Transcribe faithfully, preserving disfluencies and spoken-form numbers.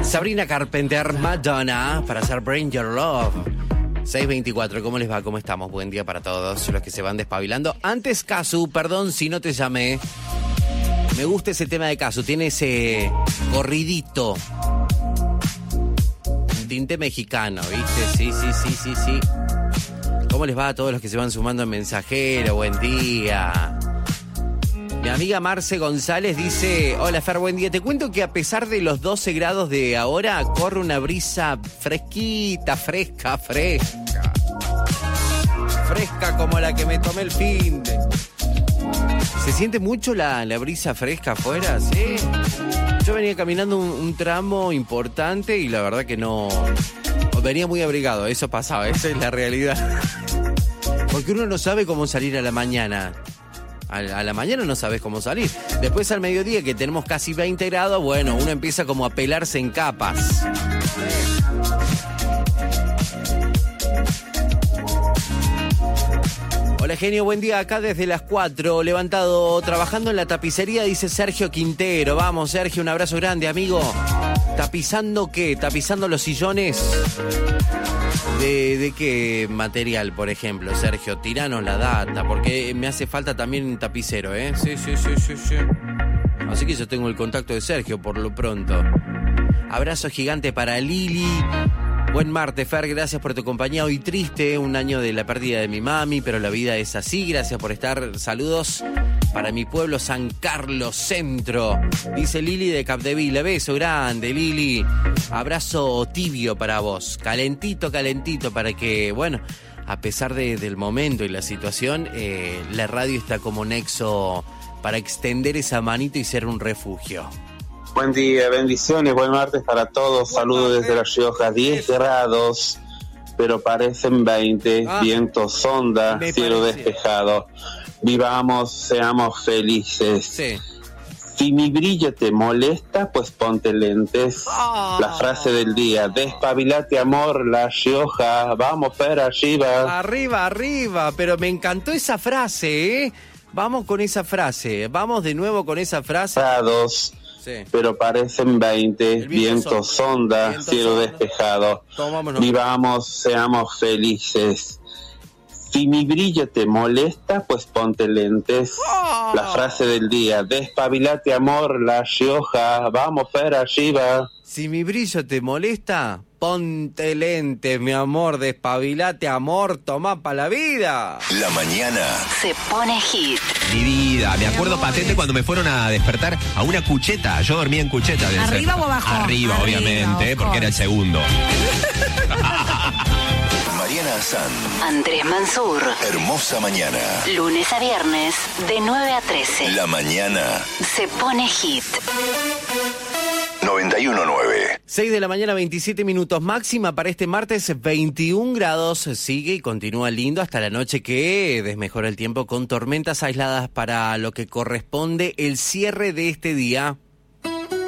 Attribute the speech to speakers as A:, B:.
A: Sabrina Carpenter, Madonna, para hacer Bring Your Love. seis veinticuatro, ¿cómo les va? ¿Cómo estamos? Buen día para todos los que se van despabilando. Antes, Casu, perdón si no te llamé. Me gusta ese tema de Casu, tiene ese corridito. Un tinte mexicano, ¿viste? Sí, sí, sí, sí, sí. ¿Cómo les va a todos los que se van sumando en mensajero? Buen día. Mi amiga Marce González dice: hola Fer, buen día. Te cuento que a pesar de los doce grados de ahora, corre una brisa fresquita, fresca, fresca. Fresca como la que me tomé el fin de... ¿Se siente mucho la, la brisa fresca afuera? Sí. Yo venía caminando un, un tramo importante y la verdad que no... Venía muy abrigado, eso pasaba, esa es la realidad. Porque uno no sabe cómo salir a la mañana. A la mañana no sabes cómo salir. Después al mediodía, que tenemos casi veinte grados, bueno, uno empieza como a pelarse en capas. Hola genio, buen día, acá desde las cuatro, levantado, trabajando en la tapicería, dice Sergio Quintero. Vamos Sergio, un abrazo grande, amigo. ¿Tapizando qué? ¿Tapizando los sillones? ¿De, de qué material, por ejemplo, Sergio? Tiranos la data, porque me hace falta también un tapicero, ¿eh? Sí, sí, sí, sí, sí. Así que yo tengo el contacto de Sergio por lo pronto. Abrazo gigante para Lili. Buen martes, Fer, gracias por tu compañía. Hoy triste, un año de la pérdida de mi mami, pero la vida es así. Gracias por estar. Saludos para mi pueblo San Carlos Centro. Dice Lili de Capdevila. Beso grande, Lili. Abrazo tibio para vos. Calentito, calentito, para que, bueno, a pesar de, del momento y la situación, eh, la radio está como nexo para extender esa manito y ser un refugio.
B: Buen día, bendiciones, buen martes para todos. Saludos desde La Rioja, diez grados, pero parecen veinte, ah, viento sonda, cielo parece. Despejado. Vivamos, seamos felices. Sí. Si mi brillo te molesta, pues ponte lentes. Oh. La frase del día: despabilate amor, La Rioja, vamos para arriba.
A: Arriba, arriba, pero me encantó esa frase, ¿eh? Vamos con esa frase, vamos de nuevo con esa frase.
B: Grados. Sí. Pero parecen veinte, viento, viento sonda, viento cielo sonda. Despejado. Tomámonos. Vivamos, seamos felices. Si mi brillo te molesta, pues ponte lentes. Oh. La frase del día: despabilate amor, La Rioja, vamos para arriba.
A: Si mi brillo te molesta, ponte lentes, mi amor, despabilate amor, tomá pa' la vida.
C: La mañana
D: se pone hit.
C: Mi vida, me acuerdo patente cuando me fueron a despertar a una cucheta. Yo dormía en cucheta.
D: ¿Arriba o abajo?
C: Arriba, Arriba obviamente, porque era el segundo. Mariana Azán,
D: Andrés Mansur.
C: Hermosa mañana.
D: Lunes a viernes, de nueve a trece.
C: La mañana
D: se pone hit.
C: noventa y uno nueve.
A: seis de la mañana, veintisiete minutos. Máxima para este martes, veintiún grados. Sigue y continúa lindo hasta la noche, que desmejora el tiempo con tormentas aisladas para lo que corresponde el cierre de este día.